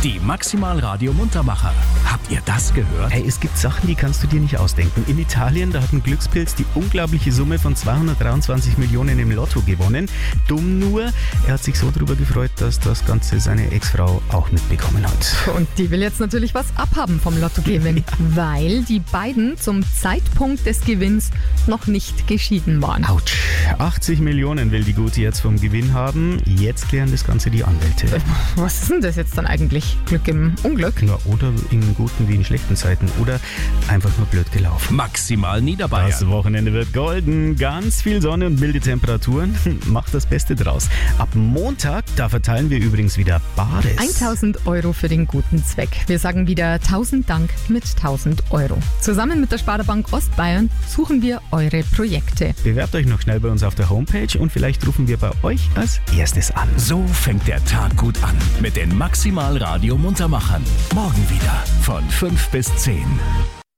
Die Maximal Radio Muntermacher. Habt ihr das gehört? Hey, es gibt Sachen, die kannst du dir nicht ausdenken. In Italien, da hat ein Glückspilz die unglaubliche Summe von 223 Millionen im Lotto gewonnen. Dumm nur, er hat sich so darüber gefreut, dass das Ganze seine Ex-Frau auch mitbekommen hat. Und die will jetzt natürlich was abhaben vom Lottogewinn, weil die beiden zum Zeitpunkt des Gewinns noch nicht geschieden waren. Autsch, 80 Millionen will die Gute jetzt vom Gewinn haben. Jetzt klären das Ganze die Anwälte. Was ist denn das jetzt dann eigentlich? Glück im Unglück? Ja, oder in guten wie in schlechten Zeiten. Oder einfach nur blöd gelaufen. Maximal Niederbayern. Das Wochenende wird golden. Ganz viel Sonne und milde Temperaturen. Macht das Beste draus. Ab Montag, da verteilen wir übrigens wieder Bares. 1.000 € für den guten Zweck. Wir sagen wieder 1000 Dank mit 1.000 €. Zusammen mit der Sparda-Bank Ostbayern suchen wir eure Projekte. Bewerbt euch noch schnell bei uns auf der Homepage und vielleicht rufen wir bei euch als erstes an. So fängt der Tag gut an mit den Maximal Radio Muntermachern. Morgen wieder von 5 bis 10.